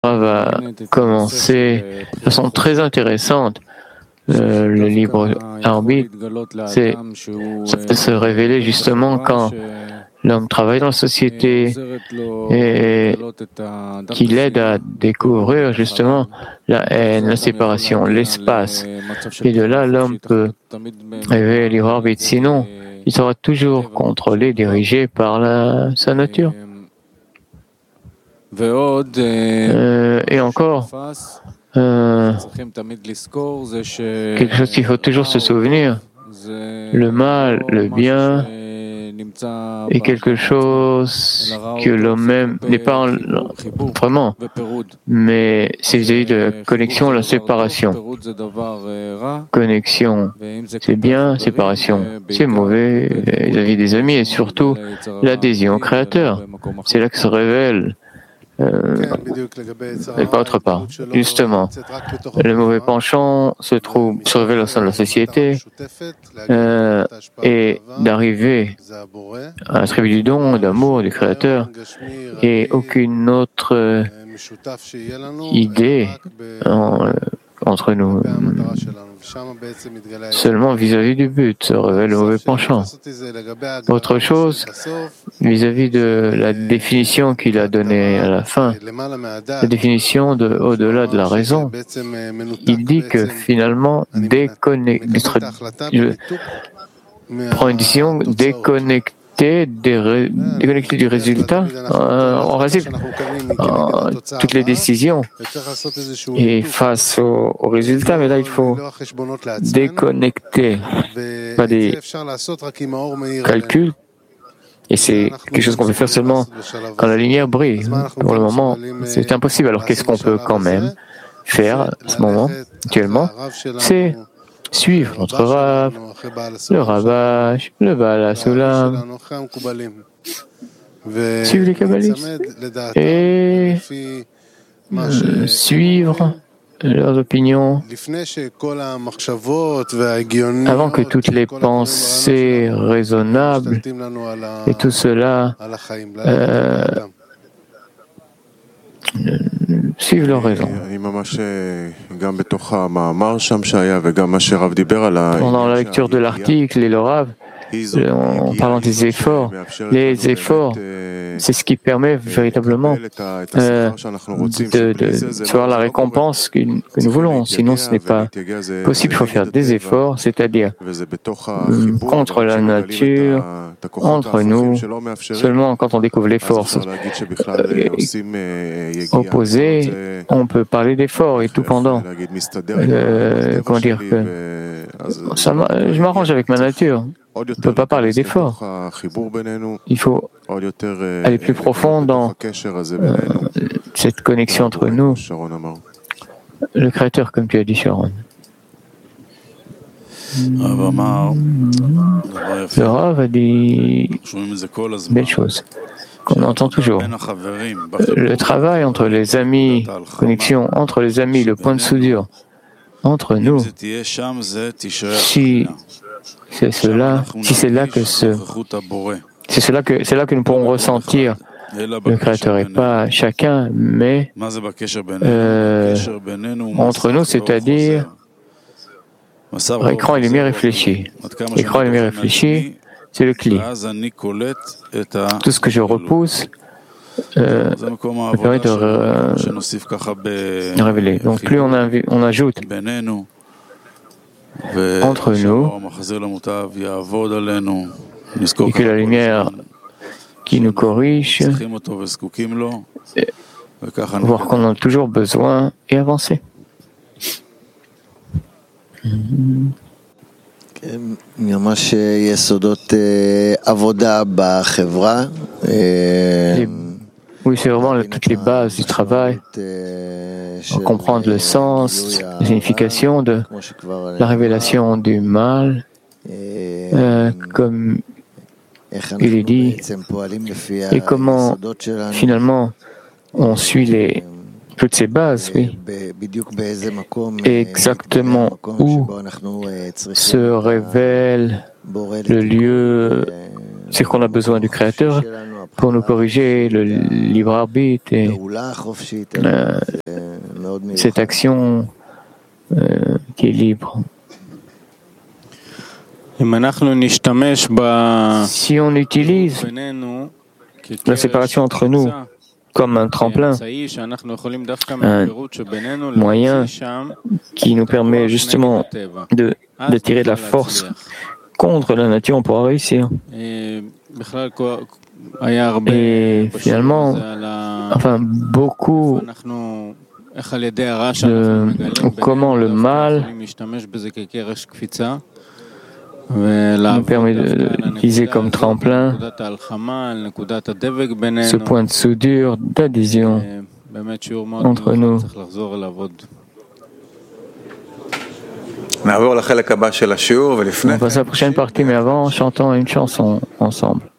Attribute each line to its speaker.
Speaker 1: va commencer de façon très intéressante. Le libre arbitre, ça peut se révéler justement quand l'homme travaille dans la société et qu'il aide à découvrir justement la haine, la séparation, l'espace. Et de là, l'homme peut révéler le libre arbitre. Sinon, il sera toujours contrôlé, dirigé par sa nature. Et encore, quelque chose qu'il faut toujours se souvenir, le mal, le bien est quelque chose que l'homme même n'est pas vraiment, mais c'est vis-à-vis de la connexion, la séparation. Connexion, c'est bien, séparation, c'est mauvais vis-à-vis des amis et surtout l'adhésion au Créateur. C'est là que se révèle. Et pas autre part. Justement, le mauvais penchant se révèle au sein de la société et d'arriver à la tribu du don, d'amour du Créateur et aucune autre idée entre nous. Seulement vis-à-vis du but se révèle le mauvais penchant. Autre chose, vis-à-vis de la définition qu'il a donnée à la fin, la définition au-delà de la raison, il dit que finalement, prend une décision déconnectée du résultat, on résulte toutes les décisions et face au résultat, mais là il faut déconnecter, pas des calculs, et c'est quelque chose qu'on peut faire seulement quand la lumière brille. Pour le moment, c'est impossible. Alors qu'est-ce qu'on peut quand même faire à ce moment, actuellement? C'est suivre notre Rav, le Ravash, le Baal HaSulam, suivre les kabbalistes et suivre leurs opinions avant que toutes les pensées raisonnables et tout cela suivent leur raison. Pendant la lecture de l'article et le Rav, en parlant des efforts, les efforts, c'est ce qui permet véritablement de voir la récompense que nous voulons. Sinon, ce n'est pas possible. Il faut faire des efforts, c'est-à-dire contre la nature, entre nous. Seulement quand on découvre les forces opposées, on peut parler d'efforts et tout pendant. Comment dire que je m'arrange avec ma nature. On ne peut pas parler d'effort. Il faut aller plus profond dans cette connexion entre nous. Le Créateur, comme tu as dit, Sharon. Le Rav a dit belle chose qu'on entend toujours. Le travail entre les amis, connexion entre les amis, le point de soudure entre nous, si c'est cela que nous pourrons ressentir le Créateur et pas chacun, mais entre nous, c'est-à-dire écran et lumière réfléchis. Écran et lumière réfléchis, c'est le cli. Tout ce que je repousse me permet de révéler. Donc plus on ajoute entre nous et que la lumière qui nous corrige, voir qu'on en a toujours besoin et avancer. Oui, c'est vraiment toutes les bases du travail. Comprendre le sens, la signification de la révélation du mal, comme il est dit, et comment finalement on suit toutes ces bases, oui. Et exactement où se révèle le lieu, c'est qu'on a besoin du Créateur, pour nous corriger le libre arbitre et cette action qui est libre. Si on utilise la séparation entre nous comme un tremplin, un moyen qui nous permet justement de tirer de la force contre la nature, on pourra réussir. Et finalement, beaucoup de comment le mal nous permet d'utiliser comme tremplin ce point de soudure, d'adhésion entre nous. On passe à la prochaine partie, mais avant, chantons une chanson ensemble.